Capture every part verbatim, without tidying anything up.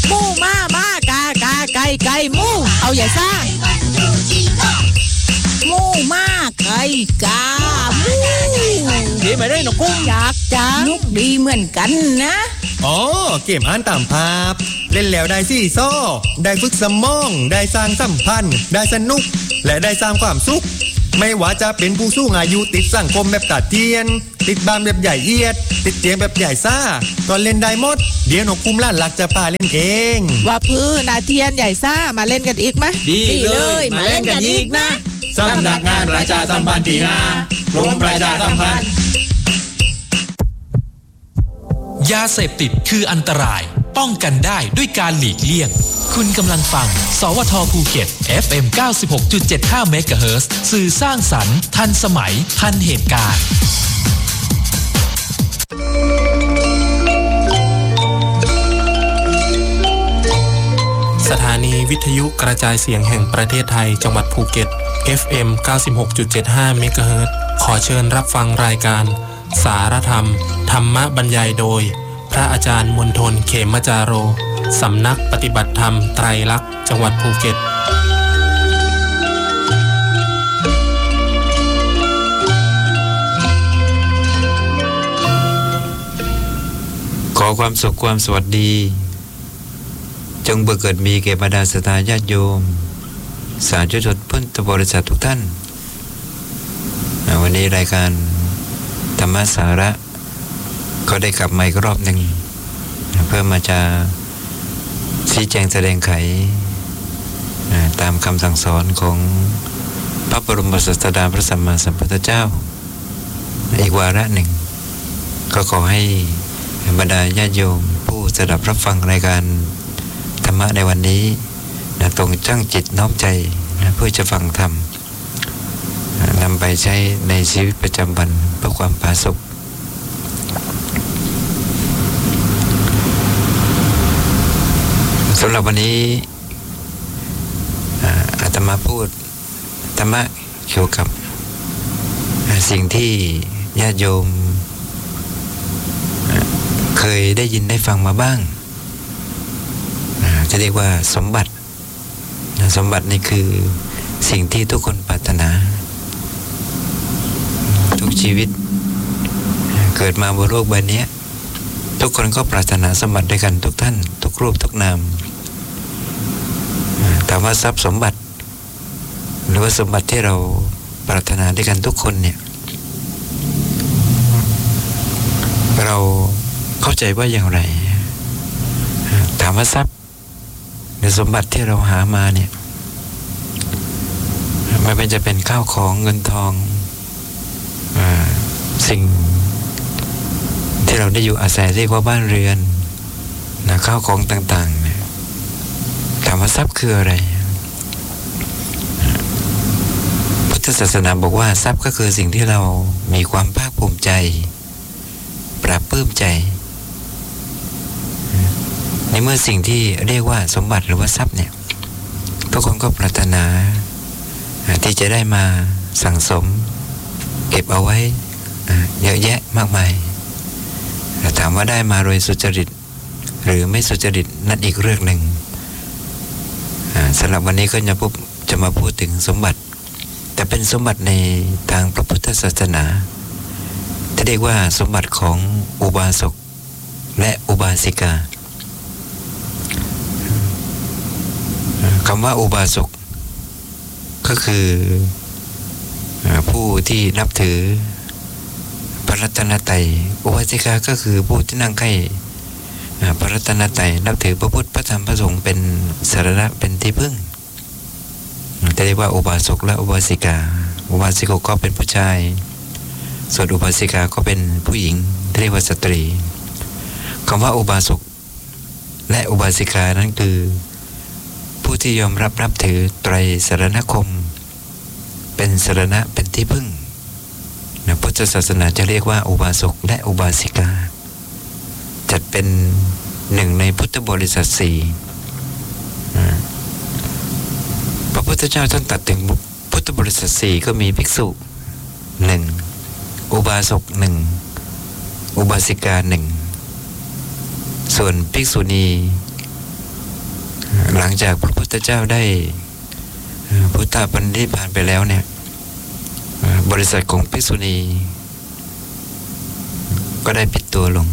หมูมามากากาไก่ไก่หมูเอาใหญ่ซ่าหมูมากไก่กาหมูดีไหมได้หนกกุ้งอยากจังนุกดีเหมือนกันนะอ๋อเกมอ่านตามภาพเล่นแล้วได้ซี่ซ้อได้ฝึกสมองได้สร้างสัมพันธ์ได้สนุกและได้สร้างความสุขไม่ว่าจะเป็นผู้สูงอายุติดสังคมแบบตัดเทียนติดบ้านแบบใหญ่เอียดติดเตียงแบบใหญ่ซ่าก็เล่นได้หมดเดี๋ยวนกคุ้มล้านหลักจะพาเล่นเองว่าพื้นนาเทียนใหญ่ซ่ามาเล่นกันอีกไหมดีเลยมาเล่นกันอีกนะสำนักงานประชาสัมพันธ์ที่ห้ากรมประชาสัมพันธ์ยาเสพติดคืออันตรายป้องกันได้ด้วยการหลีกเลี่ยงคุณกำลังฟังสวทภูเก็ต เอฟ เอ็ม เก้าสิบหกจุดเจ็ดห้า เมกะเฮิรตซ์สื่อสร้างสรรค์ทันสมัยทันเหตุการณ์สถานีวิทยุกระจายเสียงแห่งประเทศไทยจังหวัดภูเก็ต เอฟ เอ็ม เก้าสิบหกจุดเจ็ดห้า เมกะเฮิรตซ์ขอเชิญรับฟังรายการสารธรรมธรรมบรรยายโดยพระอาจารย์มณฑลเขมจาโรสำนักปฏิบัติธรรมไตรลักษณ์จังหวัดภูเก็ตขอความสุขความสวัสดีจงบังเกิดมีแก่บรรดาศรัทธาญาติโยมสาธุชนพุทธบริษัททุกท่านวันนี้รายการธรรมสาระก็ได้กลับมาอีกรอบหนึ่งเพื่อมาจะชี้แจงแสดงไขตามคำสั่งสอนของพระบรมศาสดาพระสัมมาสัมพุทธเจ้าอีกวาระหนึ่งก็ขอให้บรรดาญาติโยมผู้สดับรับฟังรายการธรรมะในวันนี้นะตรงตั้งจิตน้อมใจนะเพื่อจะฟังธรรมนำไปใช้ในชีวิตประจำวันเพื่อความผาสุกสำหรับวันนี้อาตมาพูดธรรมะเกี่ยวกับสิ่งที่ญาติโยมเคยได้ยินได้ฟังมาบ้างจะเรียกว่าสมบัติสมบัตินี่คือสิ่งที่ทุกคนปรารถนาทุกชีวิตเกิดมาบนโลกใบนี้ทุกคนก็ปรารถนาสมบัติด้วยกันทุกท่านทุกรูปทุกนามแต่ว่าทรัพย์สมบัติหรือว่าสมบัติที่เราปรารถนาด้วยกันทุกคนเนี่ยเราเข้าใจว่าอย่างไรถามว่าทรัพย์หรือสมบัติที่เราหามาเนี่ยไม่เป็นจะเป็นข้าวของเงินทองอ่าสิ่งที่เราได้อยู่อาศัยเรียกว่าบ้านเรือนนะข้าวของต่างๆเนี่ยถามว่าทรัพย์คืออะไรพุทธศาสนาบอกว่าทรัพย์ก็คือสิ่งที่เรามีความภาคภูมิใจปราบปลื้มใจในเมื่อสิ่งที่เรียกว่าสมบัติหรือว่าทรัพย์เนี่ยทุกคนก็ปรารถนาที่จะได้มาสั่งสมเก็บเอาไว้เยอะแยะมากมายแต่ถามว่าได้มาโดยสุจริตหรือไม่สุจริตนั่นอีกเรื่องหนึ่งสำหรับวันนี้ก็จะพูดจะมาพูดถึงสมบัติแต่เป็นสมบัติในทางพระพุทธศาสนาที่เรียกว่าสมบัติของอุบาสกและอุบาสิกาคำว่าอุบาสกก็คือผู้ที่นับถือพระรัตนตรัยอุบาสิกาก็คือผู้ที่นั่งใกล้พระรัตนตรัยนับถือพระพุทธพระธรรมพระสงฆ์เป็นสรณะเป็นที่พึ่งจะเรียกว่าอุบาสกและอุบาสิกาอุบาสิกก็เป็นผู้ชายส่วนอุบาสิกาก็เป็นผู้หญิงเรียกว่าสตรีคำว่าอุบาสกและอุบาสิกานั้นคือผู้ที่ยอมรับนับถือไตรสรณคมเป็นสรณะเป็นที่พึ่งนะพุทธศาสนาจะเรียกว่าอุบาสกและอุบาสิกาจัดเป็นหนึ่งในพุทธบริษัทสี่พระพุทธเจ้าท่านตรัสถึงพุทธบริษัทสี่ก็มีภิกษุหนึ่งอุบาสกหนึ่งอุบาสิกาหนึ่งส่วนภิกษุณีหลังจากพระพุทธเจ้าได้พุทธปรินิพพานไปแล้วเนี่ยบริษัทของภิกษุณีก็ได้ปิดตัวลง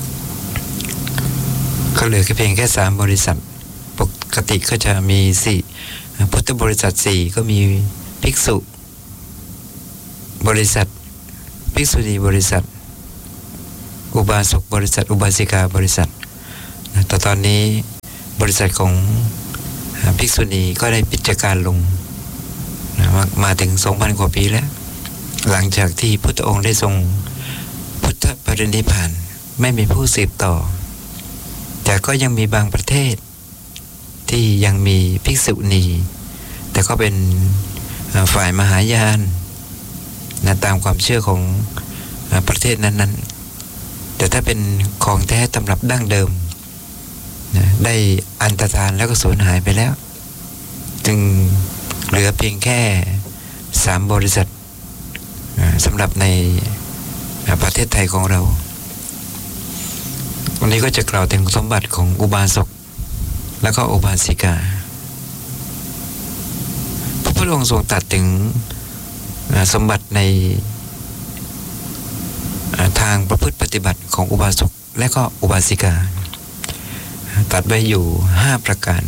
ก็เหลือแค่เพียงแค่สามบริษัทปกติก็จะมีสี่พุทธบริษัทสี่ก็มีภิกษุบริษัทภิกษุณีบริษัทอุบาสกบริษัทอุบาสิกาบริษัทแต่ตอนนี้บริษัทของภิกษุณีก็ได้ปิดกิจการลงมา, มาถึง สองพัน กว่าปีแล้วหลังจากที่พุทธองค์ได้ทรงพุทธปรินิพพานไม่มีผู้สืบต่อแต่ก็ยังมีบางประเทศที่ยังมีภิกษุณีแต่ก็เป็นฝ่ายมหายานนะตามความเชื่อของประเทศนั้นๆแต่ถ้าเป็นของแท้ตำรับดั้งเดิมนะได้อันตรธานแล้วก็สูญหายไปแล้วจึงเหลือเพียงแค่สามบริษัทสำหรับในประเทศไทยของเราวันนี้ก็จะกล่าวถึงสมบัติของอุบาสกและก็อุบาสิกาพระพุทธองค์ทรงตรัสถึงสมบัติในทางประพฤติปฏิบัติของอุบาสกและก็อุบาสิกาตรัสไว้อยู่ห้าประการ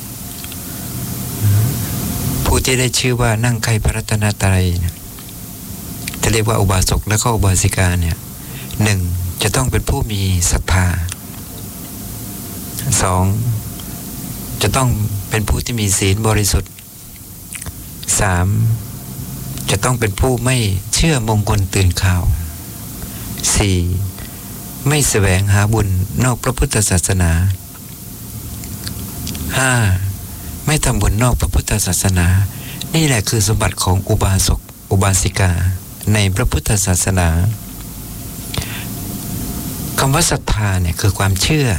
ผู้ที่ได้ชื่อว่านั่งไขพระรัตนตรัยจะเรียกว่าอุบาสกและก็อุบาสิกาเนี่ยหนึ่งจะต้องเป็นผู้มีศรัทธาสองจะต้องเป็นผู้ที่มีศีลบริสุทธิ์สามจะต้องเป็นผู้ไม่เชื่อมงคลตื่นข่าวสี่ไม่แสวงหาบุญนอกพระพุทธศาสนาห้าไม่ทำบุญนอกพระพุทธศาสนานี่แหละคือสมบัติของอุบาสกอุบาสิกาในพระพุทธศาสนาคำว่าศรัทธาเนี่ยคือความเชื่อ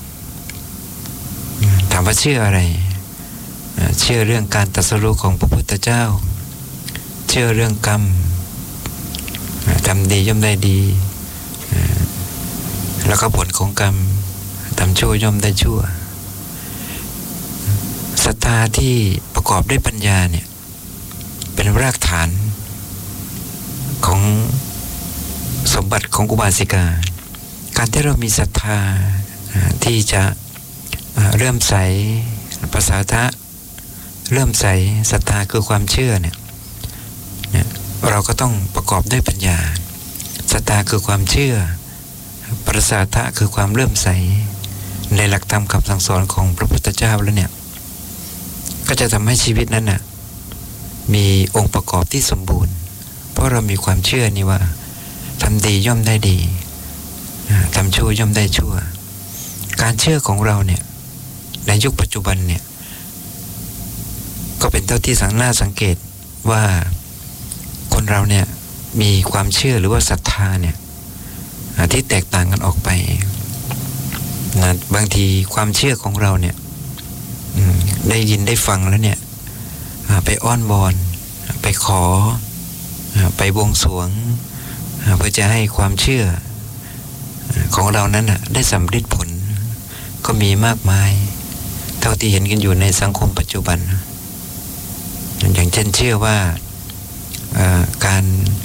ถามว่าเชื่ออะไรเชื่อเรื่องการตรัสรู้ของพระพุทธเจ้าเชื่อเรื่องกรรมทำดีย่อมได้ดีแล้วก็ผลของกรรมทำชั่วย่อมได้ชั่วศรัทธาที่ประกอบด้วยปัญญาเนี่ยเป็นรากฐานของสมบัติของอุบาสิกาการที่เรามีศรัทธาที่จะเริ่มใสภาษาทะเริ่มใสศรัทธาคือความเชื่อเนี่ยเราก็ต้องประกอบด้วยปัญญาศรัทธาคือความเชื่อภาษาทะคือความเริ่มใสในหลักธรรมคำสั่งสอนของพระพุทธเจ้าแล้วเนี่ยก็จะทำให้ชีวิตนั้นน่ะมีองค์ประกอบที่สมบูรณ์เพราะเรามีความเชื่อนี่ว่าทำดีย่อมได้ดีทำชั่วย่อมได้ชั่วการเชื่อของเราเนี่ยในยุคปัจจุบันเนี่ยก็เป็นเท่าที่สังน่าสังเกตว่าคนเราเนี่ยมีความเชื่อหรือว่าศรัทธาเนี่ยที่แตกต่างกันออกไปนะบางทีความเชื่อของเราเนี่ยได้ยินได้ฟังแล้วเนี่ยไปอ้อนวอนไปขอไปบวงสรวงเพื่อจะให้ความเชื่อของเรานั้นได้สำเร็จผลก็มีมากมายเท่าที่เห็นกันอยู่ในสังคมปัจจุบันอย่างเช่นเชื่อว่าการ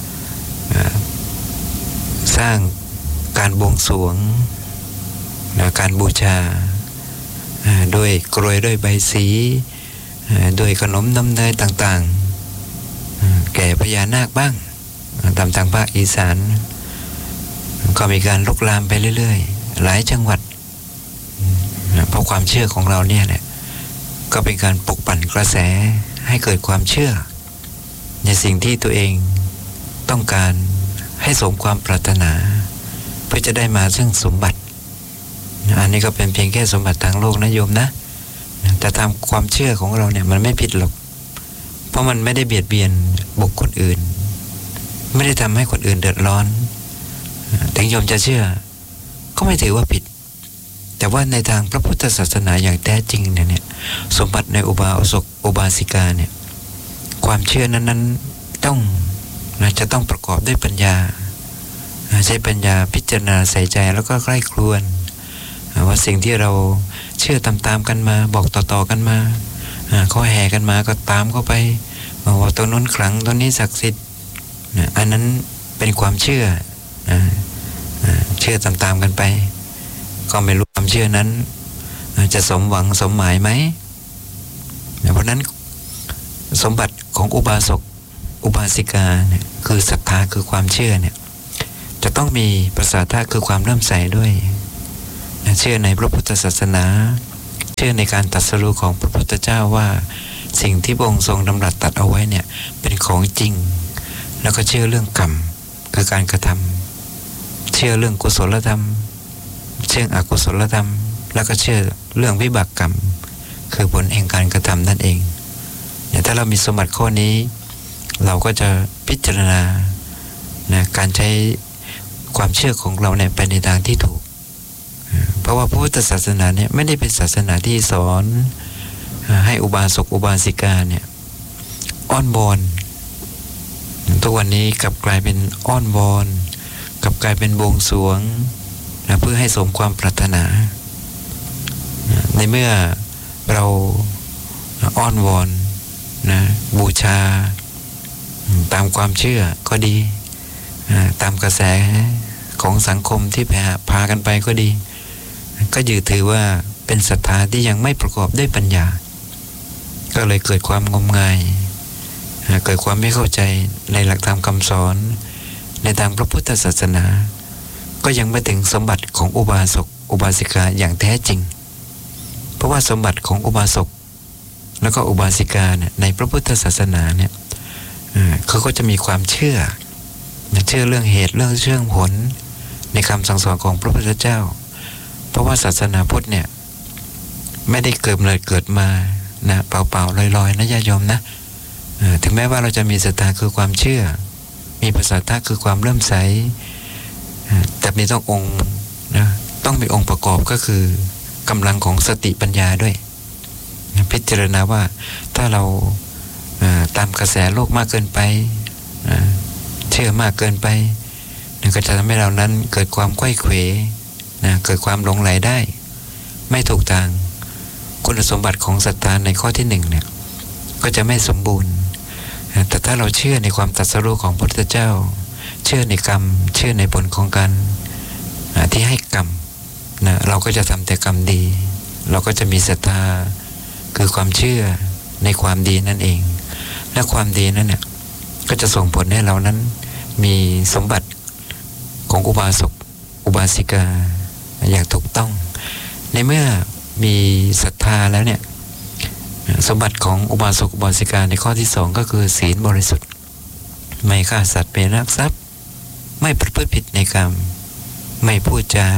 สร้างการบวงสรวงการบูชาด้วยกรวยด้วยใบสีด้วยขนมน้ำเนยต่างๆแก่พญานาคบ้างตามทางภาคอีสานก็มีการลุกลามไปเรื่อยๆหลายจังหวัดเพราะความเชื่อของเราเนี่ยแหละก็เป็นการปลุกปั่นกระแสให้เกิดความเชื่อในสิ่งที่ตัวเองต้องการให้สมความปรารถนาเพื่อจะได้มาซึ่งสมบัติอันนี้ก็เป็นเพียงแค่สมบัติทางโลกนะโยมนะแต่ตามความเชื่อของเราเนี่ยมันไม่ผิดหรอกเพราะมันไม่ได้เบียดเบียนบุคคลอื่นไม่ได้ทำให้คนอื่นเดือดร้อนถึงโยมจะเชื่อก็ไม่ถือว่าผิดแต่ว่าในทางพระพุทธศาสนาอย่างแท้จริงเนี่ยสมบัติในอุบาสกอุบาสิกาเนี่ยความเชื่อนั้นๆต้องนะจะต้องประกอบด้วยปัญญาใช้ปัญญาพิจารณาใส่ใจแล้วก็ใคร่ครวญว่าสิ่งที่เราเชื่อตามๆกันมาบอกต่อๆกันมาเขาแห่กันมาก็ตามเข้าไปบอกว่าตัวนู้นขลังตัวนี้ศักดิ์สิทธิ์อันนั้นเป็นความเชื่อเชื่อตามๆกันไปก็ไม่รู้ความเชื่อนั้นจะสมหวังสมหมายไหมเพราะนั้นสมบัติของอุบาสกอุบาสิกาเนี่ยคือศรัทธาคือความเชื่อเนี่ยจะต้องมีประสาทะคือความเริ่มใสด้วยเชื่อในพระพุทธศาสนาเชื่อในการตรัสรู้ของพระพุทธเจ้าว่าสิ่งที่พระองค์ทรงดำรัสตรัสเอาไว้เนี่ยเป็นของจริงแล้วก็เชื่อเรื่องกรรมคือการกระทำเชื่อเรื่องกุศลธรรมเชื่ออกุศลธรรมแล้วก็เชื่อเรื่องวิบากกรรมคือผลแห่งการกระทำนั่นเองเนี่ยถ้าเรามีสมบัติข้อนี้เราก็จะพิจารณานะการใช้ความเชื่อของเราเนี่ยไปในทางที่ถูกเพราะว่าพระพุทธศาสนาเนี่ยไม่ได้เป็นศาสนาที่สอนให้อุบาสกอุบาสิกาเนี่ยอ้อนวอนทุกวันนี้กลับกลายเป็นอ้อนวอนกลับกลายเป็นบวงสรวงนะเพื่อให้สมความปรารถนาในเมื่อเราอ้อนวอนนะบูชาตามความเชื่อก็ดีตามกระแสของสังคมที่พากันไปก็ดีก็ยือถือว่าเป็นศรัทธาที่ยังไม่ประกอบด้วยปัญญาก็เลยเกิดความงมงายเกิดความไม่เข้าใจในหลักธรรมคำสอนในทางพระพุทธศาสนาก็ยังไม่ถึงสมบัติของอุบาสกอุบาสิกาอย่างแท้จริงเพราะว่าสมบัติของอุบาสกแล้วก็อุบาสิกาเนี่ยในพระพุทธศาสนาเนี่ยเขาก็จะมีความเชื่อเชื่อเรื่องเหตุเรื่องเชื่อผลในคำสั่งสอนของพระพุทธเจ้าเพราะว่าศาสนาพุทธเนี่ยไม่ได้เกิดเลยเกิดมานะเปล่าๆลอยๆนะญาติโยมนะถึงแม้ว่าเราจะมีศรัทธาคือความเชื่อมีประสาทะคือความเริ่มใสแต่มีต้ององค์นะต้องมีองค์ประกอบก็คือกำลังของสติปัญญาด้วยพิจารณาว่าถ้าเราตามกระแสโลกมากเกินไปเชื่อมากเกินไปก็จะทำให้เรานั้นเกิดความไขว้เขวนะเกิดความหลงไหลได้ไม่ถูกทางคุณสมบัติของศรัทธาในข้อที่หนึ่งเนี่ยก็จะไม่สมบูรณ์แต่ถ้าเราเชื่อในความตรัสรู้ของพระพุทธเจ้าเชื่อในกรรมเชื่อในผลของการที่ให้กรรมนะเราก็จะทำแต่กรรมดีเราก็จะมีศรัทธาคือความเชื่อในความดีนั่นเองและความดีนั้นเนี่ยก็จะส่งผลให้เรานั้นมีสมบัติของอุบาสกอุบาสิกาอย่างถูกต้องในเมื่อมีศรัทธาแล้วเนี่ยสมบัติของอุบาสกอุบาสิกาในข้อที่สองก็คือศีลบริสุทธิ์ไม่ฆ่าสัตว์ไม่ลักทรัพย์ไม่ประพฤติผิดในกรรมไม่พูดจา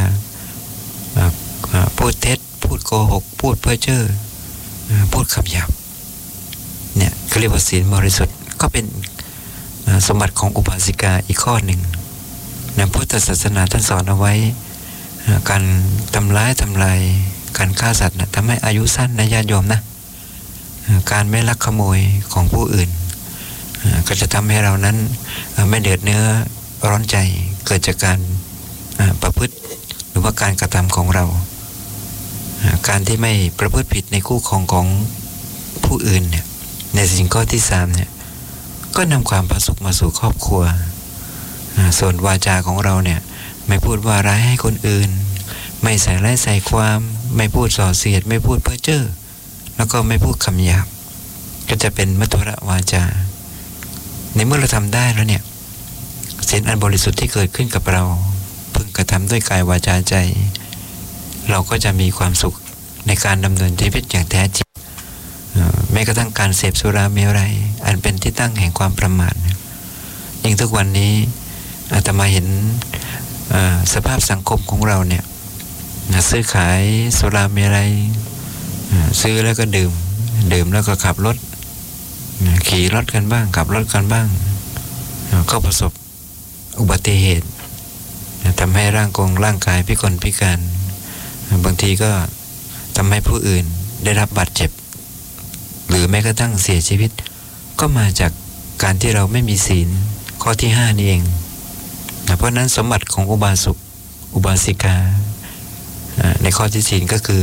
พูดเท็จพูดโกหกพูดเพ้อเจ้อพูดคำหยาบเนี่ยเขาเรียกว่าศีลบริสุทธิ์ก็เป็นสมบัติของอุบาสิกาอีกข้อหนึ่งนะพุทธศาสนาท่านสอนเอาไว้การทำร้ายทำลายการฆ่าสัตว์นะทำให้อายุสั้นนะญาติโยมนะการไม่ลักขโมยของผู้อื่นก็จะทำให้เรานั้นไม่เดือดเนื้อร้อนใจเกิดจากการประพฤติหรือว่าการกระทำของเราการที่ไม่ประพฤติผิดในคู่ครองของผู้อื่นเนี่ยในสิ่งข้อที่สามเนี่ยก็นำความผาสุกมาสู่ครอบครัวส่วนวาจาของเราเนี่ยไม่พูดว่าร้ายให้คนอื่นไม่ใส่ร้ายใส่ความไม่พูดส่อเสียดไม่พูดเพ้อเจ้อแล้วก็ไม่พูดคำหยาบก็จะเป็นมัทธุรวาจาในเมื่อเราทำได้แล้วเนี่ยศีลอันบริสุทธิ์ที่เกิดขึ้นกับเราพึงกระทำด้วยกายวาจาใจเราก็จะมีความสุขในการดำเนินชีวิตอย่างแท้จริงแม้กระทั่งการเสพสุราเมรัยอันเป็นที่ตั้งแห่งความประมาทยิ่งทุกวันนี้อาตมาเห็นสภาพสังคมของเราเนี่ยซื้อขายสุราเมรัยซื้อแล้วก็ดื่มดื่มแล้วก็ขับรถขี่รถกันบ้างขับรถกันบ้างก็ประสบอุบัติเหตุทำให้ร่างกงร่างกายพิกลพิการบางทีก็ทำให้ผู้อื่นได้รับบาดเจ็บหรือแม้กระทั่งเสียชีวิตก็มาจากการที่เราไม่มีศีลข้อที่ห้านี่เองเพราะนั้นสมบัติของอุบาสกอุบาสิกาในข้อที่ศีลก็คือ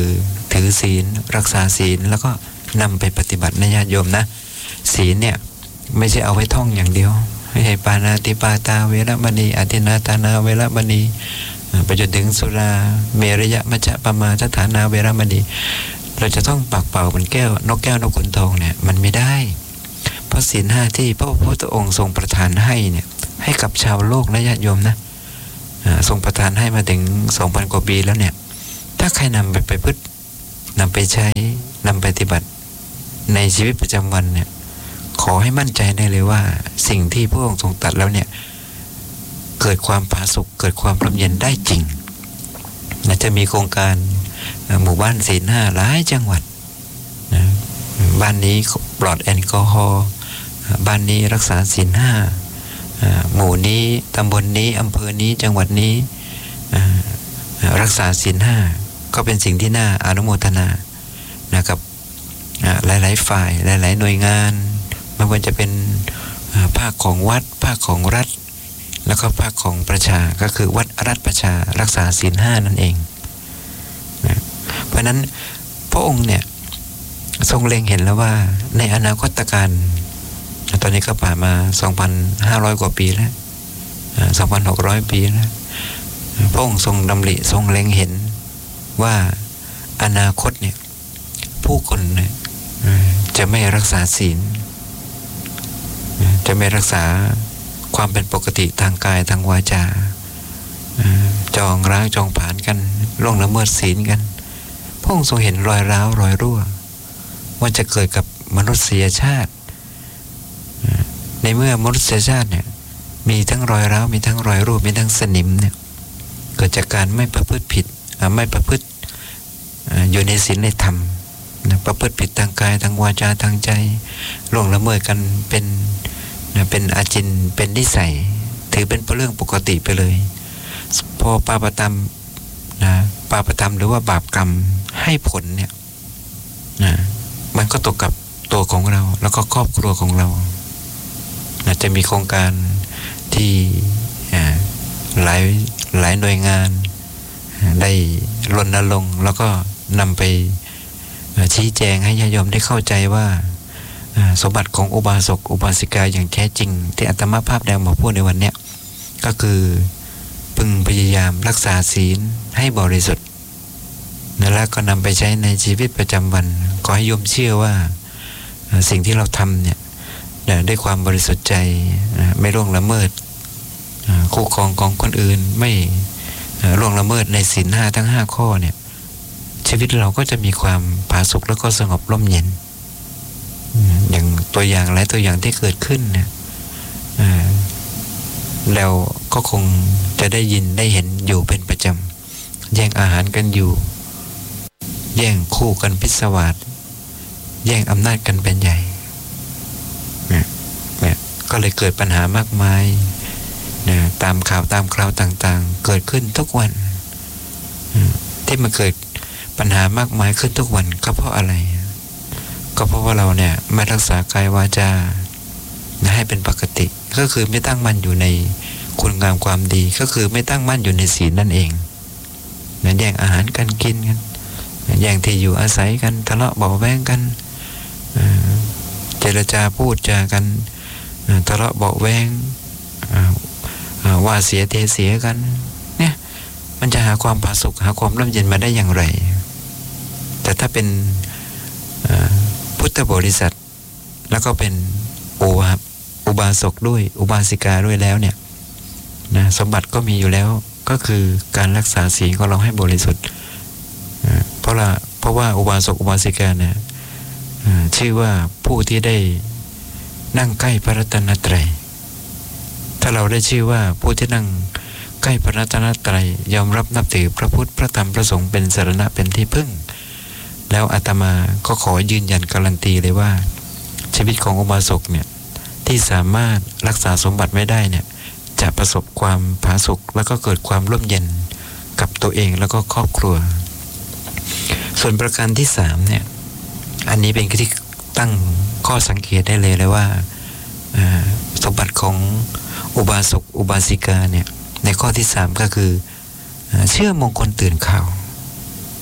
ถือศีลรักษาศีลแล้วก็นำไปปฏิบัตินะญาติโยมนะศีลเนี่ยไม่ใช่เอาไว้ท่องอย่างเดียวไม่ใช่ปานาติปาตาเวรมณีอธินาทานาเวรมณีไปจนถึงสุราเมรยะมัจจะปมาทฐานาเวรมณีเราจะต้องปากเป่าเป็นแก้วนกแก้วนกขุนทองเนี่ยมันไม่ได้เพราะศีลห้าที่พระพุทธองค์ทรงประทานให้เนี่ยให้กับชาวโลกนะญาติโยมนะทรงประทานให้มาถึง สองพัน กว่าปีแล้วเนี่ยถ้าใครนำไปไปพึ่งนำไปใช้นำไปปฏิบัติในชีวิตประจำวันเนี่ยขอให้มั่นใจได้เลยว่าสิ่งที่พระองค์ทรงตรัสแล้วเนี่ยเกิดความผาสุกเกิดความร่มเย็นได้จริงนะจะมีโครงการหมู่บ้านศีลห้าหลายจังหวัดนะบ้านนี้ปลอดแอลกอฮอล์บ้านนี้รักษาศีลห้าหมู่นี้ตำบลนี้อำเภอนี้จังหวัดนี้รักษาศีลห้าก็เป็นสิ่งที่น่าอนุโมทนานะครับหลายๆฝ่ายหลายๆหน่วยงานไม่ว่าจะเป็นภาคของวัดภาคของรัฐแล้วก็ภาคของประชาก็คือวัดรัฐประชารักษาศีลห้านั่นเองนะเพราะนั้นพระองค์เนี่ยทรงเล็งเห็นแล้วว่าในอนาคตการตอนนี้ก็ผ่านมา สองพันห้าร้อย กว่าปีแล้ว สองพันหกร้อย ปีแล้วพระองค์ทรงดำริทรงเล็งเห็นว่าอนาคตเนี่ยผู้คนเนี่ยจะไม่รักษาศีลจะไม่รักษาความเป็นปกติทางกายทางวาจาจองร้างจองผลาญกันล่วงละเมิดศีลกันพระองค์ทรงเห็นรอยร้าวรอยรั่วว่าจะเกิดกับมนุษยชาติในเมื่อมนุษยชาติเนี่ยมีทั้งรอยร้าวมีทั้งรอยรั่วมีทั้งสนิมเนี่ยเกิดจากการไม่ประพฤติผิดไม่ประพฤติอยู่ในศีลในธรรมประพฤติผิดทางกายทางวาจาทางใจล่วงละเมิดกันเป็นเป็นอาจินเป็นนิสัยถือเป็นเรื่องปกติไปเลยพอปาปตรรมนะปาปตรรมหรือว่าบาปกรรมให้ผลเนี่ยนะมันก็ตกกับตัวของเราแล้วก็ครอบครัวของเรานะจะมีโครงการที่หลายหลายหน่วยงานได้รณรงค์แล้วก็นำไปชี้แจงให้ญาติโยมได้เข้าใจว่าสมบัติของอุบาสกอุบาสิกาอย่างแท้จริงที่อาตมาภาพแดงมาพูดในวันนี้ก็คือพึงพยายามรักษาศีลให้บริสุทธิ์แล้วก็นำไปใช้ในชีวิตประจำวันขอให้โยมเชื่อว่าสิ่งที่เราทำเนี่ยด้วยความบริสุทธิ์ใจไม่ล่วงละเมิดคู่ครองของคนอื่นไม่ล่วงละเมิดในศีลห้าทั้งห้าข้อเนี่ยชีวิตเราก็จะมีความผาสุกแล้วก็สงบร่มเย็นอย่างตัวอย่างหลายตัวอย่างที่เกิดขึ้นเนี่ยเราก็คงจะได้ยินได้เห็นอยู่เป็นประจำแย่งอาหารกันอยู่แย่งคู่กันพิศวาสแย่งอำนาจกันเป็นใหญ่เนี่ยเนี่ยก็เลยเกิดปัญหามากมายเนี่ยตามข่าวตามคราวต่างๆเกิดขึ้นทุกวันที่มันเกิดปัญหามากมายขึ้นทุกวันก็เพราะอะไรก็เพราะว่าเราเนี่ยไม่รักษากายวาจาให้เป็นปกติก็คือไม่ตั้งมั่นอยู่ในคุณงามความดีก็คือไม่ตั้งมั่นอยู่ในศีลนั่นเองเนี่ยแย่งอาหารกันกินกันแย่งที่อยู่อาศัยกันทะเลาะเบาะแว้งกันเจรจาพูดจากันทะเลาะเบาะแว้งว่าเสียเทเสียกันเนี่ยมันจะหาความผาสุกหาความร่มเย็นมาได้อย่างไรแต่ถ้าเป็นพุทธบริษัทแล้วก็เป็นอุบาอุบาสกด้วยอุบาสิกาด้วยแล้วเนี่ยนะสมบัติก็มีอยู่แล้วก็คือการรักษาศีลของเราให้บริสุทธิ์เพราะละเพราะว่าอุบาสกอุบาสิกาเนี่ยชื่อว่าผู้ที่ได้นั่งใกล้พระรัตนตรัยถ้าเราได้ชื่อว่าผู้ที่นั่งใกล้พระรัตนตรัยยอมรับนับถือพระพุทธพระธรรมพระสงฆ์เป็นสรณะเป็นที่พึ่งแล้วอาตมาก็ขอยืนยันการันตีเลยว่าชีวิตของอุบาสกเนี่ยที่สามารถรักษาสมบัติไม่ได้เนี่ยจะประสบความผาสุกแล้วก็เกิดความร่มเย็นกับตัวเองแล้วก็ครอบครัวส่วนประการที่สามเนี่ยอันนี้เป็นที่ตั้งข้อสังเกตได้เลยเลยว่าสมบัติของอุบาสกอุบาสิกาเนี่ยในข้อที่สามก็คือเชื่อมงคลตื่นข่าวแต่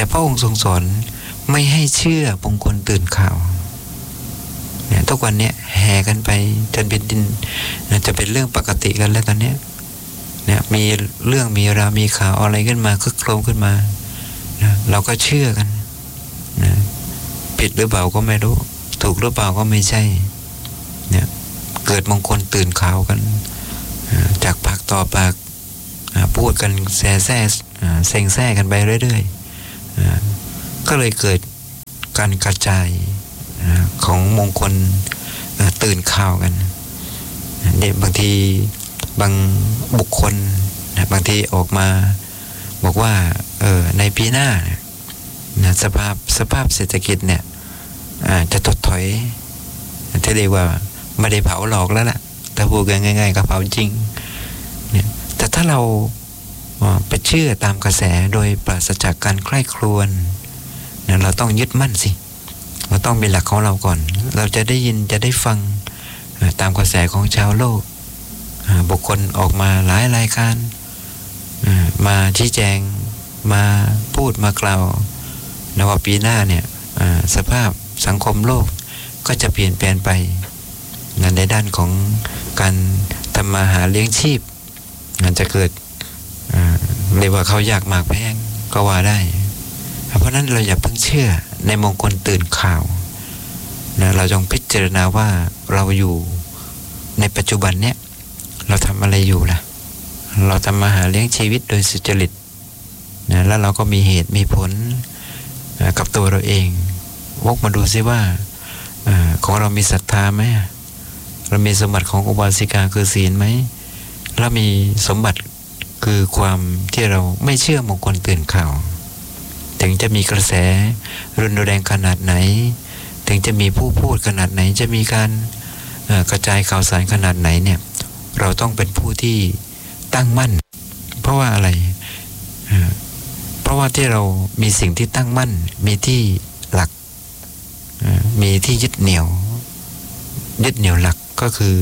แต่พระองค์ทรงสอนไม่ให้เชื่อมงคลตื่นข่าวเนี่ยทุกวันเนี้ยแห่กันไปจนเป็นดินจะเป็นเรื่องปกติกันแล้วตอนเนี้ยเนี่ยมีเรื่องมีราวมีข่าวอะไรขึ้นมาคึกโครมขึ้นมานะเราก็เชื่อกันนะผิดหรือเปล่าก็ไม่รู้ถูกหรือเปล่าก็ไม่ใช่เนี่ยเกิดมงคลตื่นข่าวกันจากปากต่อปากพูดกันแซ่แซ่เซ็งแซ่กันไปเรื่อยๆก็เลยเกิดการกระจายของมงคลตื่นข่าวกันเนี่ยบางทีบางบุคคลบางทีออกมาบอกว่าเออในปีหน้านะสภาพสภาพเศรษฐกิจเนี่ยจะถดถอยที่เรียกว่าไม่ได้เผาหลอกแล้วล่ะถ้าพูดกันง่ายๆก็เผาจริงเนี่ยแต่ถ้าเราไปเชื่อตามกระแสโดยปราศจากการใคร่ครวญเนี่ยเราต้องยึดมั่นสิเราต้องมีหลักของเราก่อนเราจะได้ยินจะได้ฟังตามกระแสของชาวโลกบุคคลออกมาหลายรายการมาชี้แจงมาพูดมากล่าวนะว่าปีหน้าเนี่ยสภาพสังคมโลกก็จะเปลี่ยนแปลงไปในด้านของการทำมาหาเลี้ยงชีพมันจะเกิดเรียกว่าเขาอยากหมากแพงก็ว่าได้เพราะนั้นเราอย่าเพิ่งเชื่อในมงคลตื่นข่าวนะเราจงพิจารณาว่าเราอยู่ในปัจจุบันเนี้ยเราทำอะไรอยู่ล่ะเราทำมาหาเลี้ยงชีวิตโดยสุจริตนะแล้วเราก็มีเหตุมีผลกับตัวเราเองวกมาดูซิว่าของเรามีศรัทธาไหมเรามีสมบัติของอุบาสิกาคือศีลไหมเรามีสมบัติคือความที่เราไม่เชื่อมงคลตื่นข่าวถึงจะมีกระแสรุนแรงขนาดไหนถึงจะมีผู้พูดขนาดไหนจะมีการกระจายข่าวสารขนาดไหนเนี่ยเราต้องเป็นผู้ที่ตั้งมั่นเพราะว่าอะไรเพราะว่าที่เรามีสิ่งที่ตั้งมั่นมีที่หลักมีที่ยึดเหนี่ยวยึดเหนี่ยวหลักก็คือ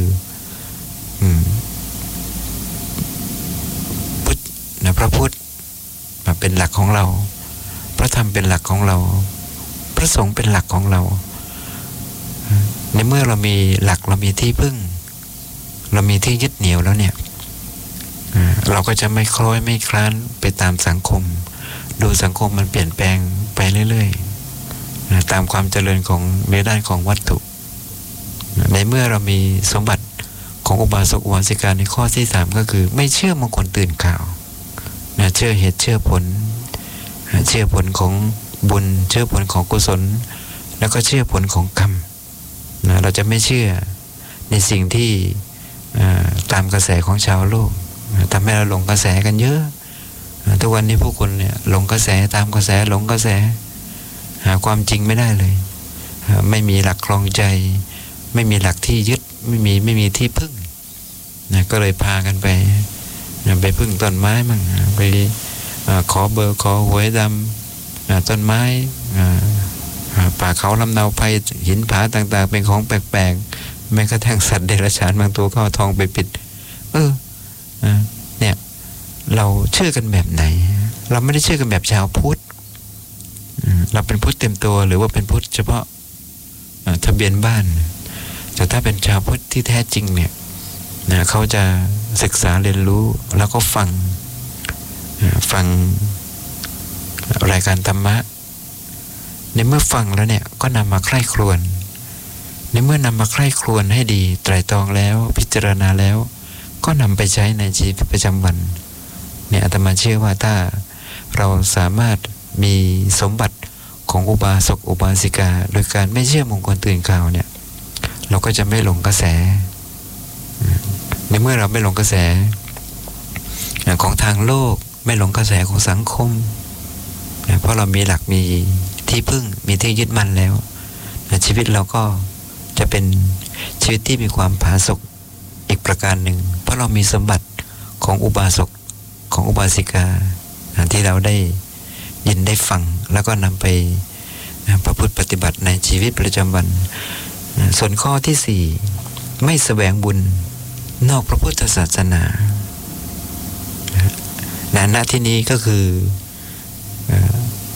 พุทธนะพระพุทธเป็นหลักของเราพระธรรมเป็นหลักของเราพระสงฆ์เป็นหลักของเราในเมื่อเรามีหลักเรามีที่พึ่งเรามีที่ยึดเหนี่ยวแล้วเนี่ยเราก็จะไม่คล้อยไม่คลานไปตามสังคมดูสังคมมันเปลี่ยนแปลงไปเรื่อยๆตามความเจริญของในด้านของวัตถุในเมื่อเรามีสมบัติของอุบาสกอุบาสิกาในข้อที่สามก็คือไม่เชื่อมงคลตื่นข่าวเชื่อเหตุเชื่อผลเชื่อผลของบุญเชื่อผลของกุศลแล้วก็เชื่อผลของกรรมนะเราจะไม่เชื่อในสิ่งที่ตามกระแสของชาวโลกทำให้เราหลงกระแสกันเยอะทุกวันนี้ผู้คนเนี่ยหลงกระแสตามกระแสหลงกระแสหาความจริงไม่ได้เลยไม่มีหลักครองใจไม่มีหลักที่ยึดไม่มีไม่มีที่พึ่งนะก็เลยพากันไปไปพึ่งต้นไม้มั่งไปขอเบอร์ขอหวยดำต้นไม้ป่าเขาลำเนาไพรหินผาต่างๆเป็นของแปลกๆแม้กระทั่งสัตว์เดรัจฉานบางตัวก็เอาทองไปปิดเออเนี่ยเราเชื่อกันแบบไหนเราไม่ได้เชื่อกันแบบชาวพุทธเราเป็นพุทธเต็มตัวหรือว่าเป็นพุทธเฉพาะทะเบียนบ้านแต่ถ้าเป็นชาวพุทธที่แท้จริงเนี่ยนะเขาจะศึกษาเรียนรู้แล้วก็ฟังฟังรายการธรรมะในเมื่อฟังแล้วเนี่ยก็นำมาใคร่ครวญในเมื่อนำมาใคร่ครวญให้ดีไตร่ตรองแล้วพิจารณาแล้วก็นำไปใช้ในชีวิตประจำวันเนี่ยอาตมาเชื่อว่าถ้าเราสามารถมีสมบัติของอุบาสกอุบาสิกาโดยการไม่เชื่อมงคลตื่นข่าวเนี่ยเราก็จะไม่หลงกระแสในเมื่อเราไม่หลงกระแสของทางโลกไม่หลงกระแสของสังคมเพราะเรามีหลักมีที่พึ่งมีที่ยึดมั่นแล้วชีวิตเราก็จะเป็นชีวิตที่มีความผาสุกอีกประการหนึ่งเพราะเรามีสมบัติของอุบาสกของอุบาสิกาที่เราได้ยินได้ฟังแล้วก็นำไปประพฤติปฏิบัติในชีวิตประจำวันส่วนข้อที่สี่ไม่แสวงบุญนอกพระพุทธศาสนาณที่นี้ก็คือ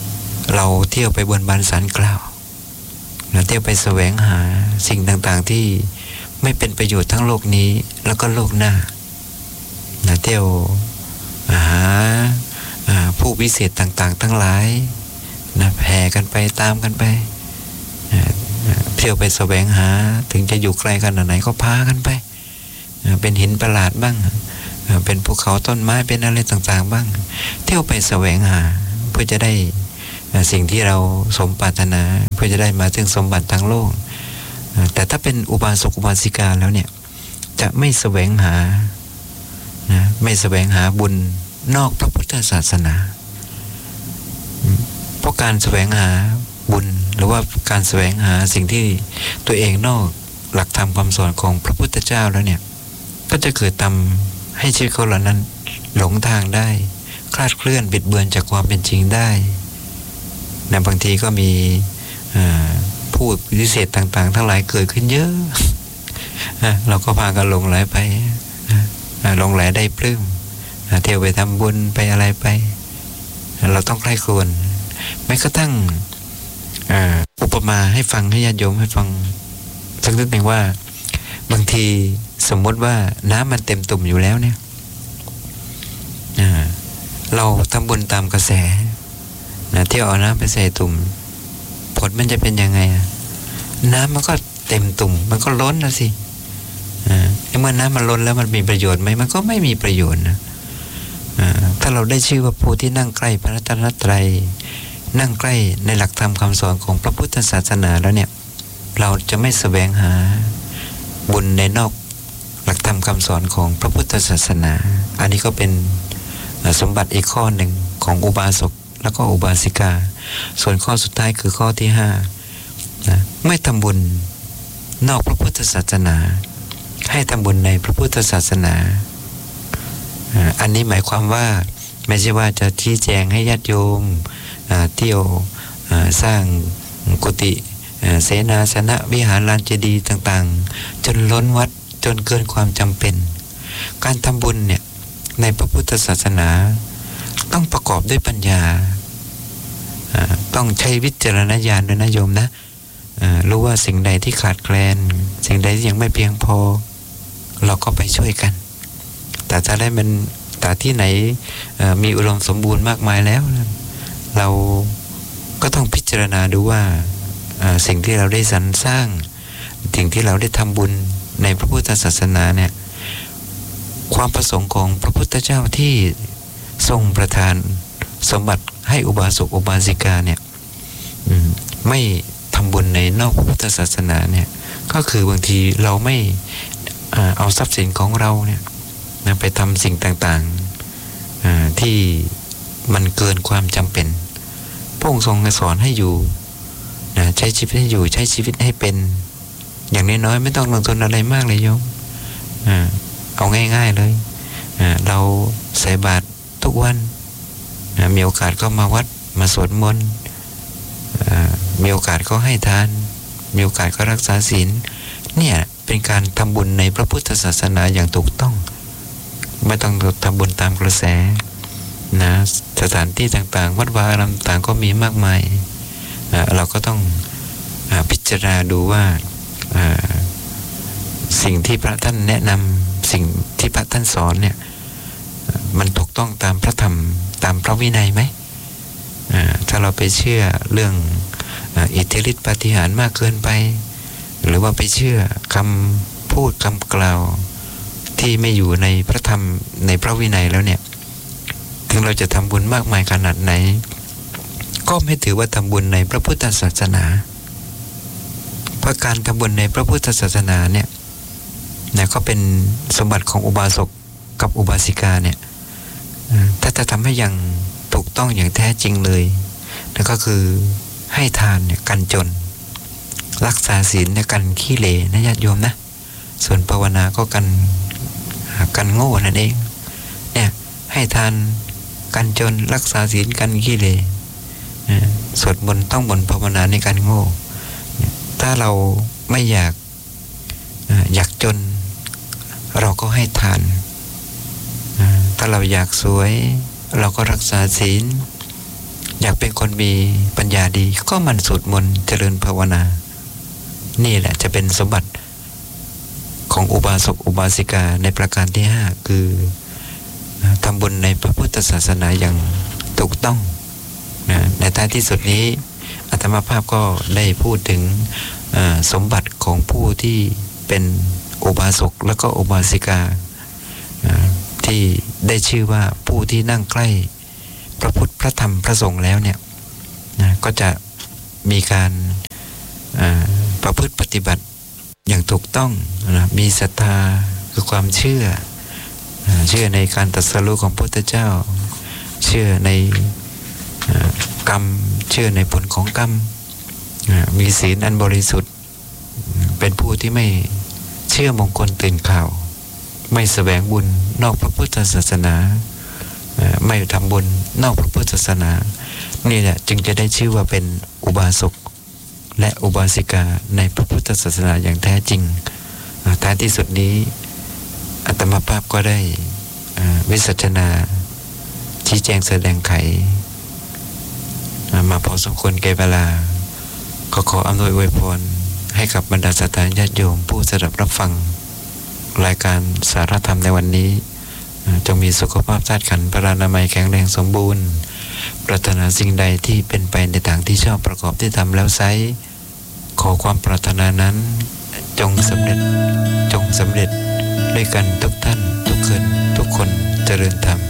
เราเที่ยวไปบนบานสารกล่าวนะเที่ยวไปแสวงหาสิ่งต่างๆที่ไม่เป็นประโยชน์ทั้งโลกนี้แล้วก็โลกหน้านะเที่ยวหาผู้วิเศษต่างๆทั้งหลายนะแผ่กันไปตามกันไปเที่ยวไปแสวงหาถึงจะอยู่ไกลขนาดไหนก็พากันไปเป็นหินประหลาดบ้างเป็นภูเขาต้นไม้เป็นอะไรต่างๆบ้างเที่ยวไปแสวงหาเพื่อจะได้สิ่งที่เราสมปรารถนาเพื่อจะได้มาถึงสมบัติทางโลกแต่ถ้าเป็นอุบาสกอุบาสิกาแล้วเนี่ยจะไม่แสวงหานะไม่แสวงหาบุญนอกพระพุทธศาสนาเพราะการแสวงหาบุญหรือว่าการแสวงหาสิ่งที่ตัวเองนอกหลักธรรมคำสอนของพระพุทธเจ้าแล้วเนี่ยก็จะเกิดทำให้ชีวิตเขาเหล่านั้นหลงทางได้คลาดเคลื่อนบิดเบือนจากความเป็นจริงได้นะบางทีก็มีผู้วิเศษต่างๆทั้งหลายเกิดขึ้นเยอะเราก็พากันหลงไหลไปหลงไหลได้ปลื้มเที่ยวไปทำบุญไปอะไรไปเราต้องใคร่ครวญแม้กระทั่งอุปมาให้ฟังให้ญาติโยมให้ฟังสักนิดหนึ่งว่าบางทีสมมติว่าน้ำมันเต็มตุ่มอยู่แล้วเนี่ยเราทำบุญตามกระแสนะที่เอาน้ำไปใส่ตุ่มผลมันจะเป็นยังไงน้ำมันก็เต็มตุ่มมันก็ล้นนะสิเมื่อน้ำมันล้นแล้วมันมีประโยชน์ไหมมันก็ไม่มีประโยชน์นะถ้าเราได้ชื่อว่าผู้ที่นั่งใกล้พระรัตนตรัยนั่งใกล้ในหลักธรรมคำสอนของพระพุทธศาสนาแล้วเนี่ยเราจะไม่แสวงหาบุญในนอกหลักธรรมคำสอนของพระพุทธศาสนาอันนี้ก็เป็นสมบัติอีกข้อหนึ่งของอุบาสกแล้วก็อุบาสิกาส่วนข้อสุดท้ายคือข้อที่ห้านะไม่ทำบุญนอกพระพุทธศาสนาให้ทำบุญในพระพุทธศาสนาอันนี้หมายความว่าไม่ใช่ว่าจะชี้แจงให้ญาติโยมเที่ยวสร้างกุฏิเสนาสนะวิหารลานเจดีย์ต่างๆจนล้นวัดจนเกินความจำเป็นการทำบุญเนี่ยในพระพุทธศาสนาต้องประกอบด้วยปัญญาต้องใช้วิจารณญาณด้วยนะโยมนะรู้ว่าสิ่งใดที่ขาดแคลนสิ่งใดที่ยังไม่เพียงพอเราก็ไปช่วยกันแต่ถ้าได้มันแต่ที่ไหนมีอุดมสมบูรณ์มากมายแล้วเราก็ต้องพิจารณาดูว่าสิ่งที่เราได้สรรสร้างสิ่งที่เราได้ทำบุญในพระพุทธศาสนาเนี่ยความประสงค์ของพระพุทธเจ้าที่ทรงประทานสมบัติให้อุบาสกอุบาสิกาเนี่ยไม่ทำบุญในนอกพระพุทธศาสนาเนี่ยก็คือบางทีเราไม่เอาทรัพย์สินของเราเนี่ยนะไปทำสิ่งต่างๆที่มันเกินความจำเป็นพระองค์ทรงสอนให้อยู่นะใช้ชีวิตให้อยู่ใช้ชีวิตให้เป็นอย่างน้อยๆไม่ต้องลงทุนอะไรมากเลยโยมเอาง่ายๆเลยเราใส่บาตรทุกวันมีโอกาสก็มาวัดมาสวดมนต์มีโอกาสก็ให้ทานมีโอกาสก็รักษาศีลเนี่ยเป็นการทำบุญในพระพุทธศาสนาอย่างถูกต้องไม่ต้องทำบุญตามกระแสนะสถานที่ต่างๆวัดวาอารามต่างก็มีมากมายเราก็ต้องพิจารณาดูว่าสิ่งที่พระท่านแนะนำสิ่งที่พระท่านสอนเนี่ยมันถูกต้องตามพระธรรมตามพระวินัยไหมถ้าเราไปเชื่อเรื่องอิทธิฤทธิปาฏิหาริย์มากเกินไปหรือว่าไปเชื่อคำพูดคำกล่าวที่ไม่อยู่ในพระธรรมในพระวินัยแล้วเนี่ยถึงเราจะทำบุญมากมายขนาดไหนก็ไม่ถือว่าทำบุญในพระพุทธศาสนาเพราะการทำบุญในพระพุทธศาสนาเนี่ยนะก็เป็นสมบัติของอุบาสกกับอุบาสิกาเนี่ยถ้าจะทำให้อย่างถูกต้องอย่างแท้จริงเลยนั่นก็คือให้ทานเนี่ยกันจนรักษาศีลเนี่ยกันขี้เหร่นะญาติโยมนะส่วนภาวนาก็กันกันโง่นั่นเองเนี่ยให้ทานกันจนรักษาศีลกันขี้เหร่สวดมนต์ต้องบนภาวนาในการโง่ถ้าเราไม่อยากอยากจนเราก็ให้ทานถ้าเราอยากสวยเราก็รักษาศีลอยากเป็นคนมีปัญญาดีก็มันสวดมนต์เจริญภาวนานี่แหละจะเป็นสมบัติของอุบาสกอุบาสิกาในประการที่ห้าคือทำบุญในพระพุทธศาสนาอย่างถูกต้องนะในท้ายที่สุดนี้อาตมาภาพก็ได้พูดถึงสมบัติของผู้ที่เป็นอุบาสกและก็อุบาสิกาที่ได้ชื่อว่าผู้ที่นั่งใกล้พระพุทธพระธรรมพระสงฆ์แล้วเนี่ยนะก็จะมีการประพฤติปฏิบัติอย่างถูกต้องนะมีศรัทธาคือความเชื่อเชื่อในการตรัสรู้ของพระพุทธเจ้าเชื่อในกรรมเชื่อในผลของกรรมมีศีลอันบริสุทธิ์เป็นผู้ที่ไม่เชื่อมงคลตื่นข่าวไม่แสวงบุญนอกพระพุทธศาสนาไม่ทำบุญนอกพระพุทธศาสนานี่แหละจึงจะได้ชื่อว่าเป็นอุบาสกและอุบาสิกาในพระพุทธศาสนาอย่างแท้จริงท้ายที่สุดนี้อาตมาภาพก็ได้วิสัชนาชี้แจงแสดงไขมาพอสมควรแก่เวลาก็ขออำนวยอวยพรให้กับบรรดาศรัทธาญาติโยมผู้สดับรับฟังรายการสารธรรมในวันนี้จงมีสุขภาพธาตุขันธ์พลานามัยแข็งแรงสมบูรณ์ปรารถนาสิ่งใดที่เป็นไปในทางที่ชอบประกอบที่ทำแล้วไซร้ขอความปรารถนานั้นจงสำเร็จจงสำเร็จด้วยกันทุกท่านทุกคนทุกคนเจริญธรรม